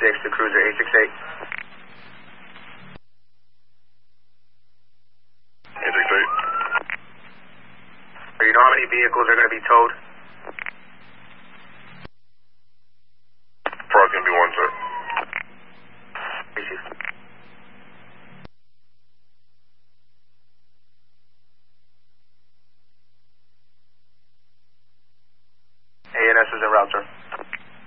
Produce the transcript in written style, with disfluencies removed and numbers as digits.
to cruiser 868. 868. Do you know how many vehicles are going to be towed? Probably going to be one, sir. Issues. ANS is en route, sir.